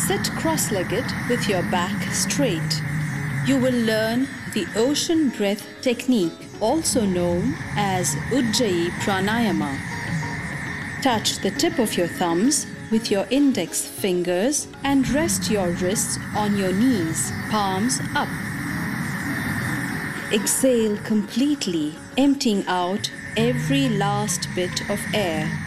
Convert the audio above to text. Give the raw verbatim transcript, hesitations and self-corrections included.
Sit cross-legged with your back straight. You will learn the ocean breath technique, also known as Ujjayi Pranayama. Touch the tip of your thumbs with your index fingers and rest your wrists on your knees, palms up. Exhale completely, emptying out every last bit of air.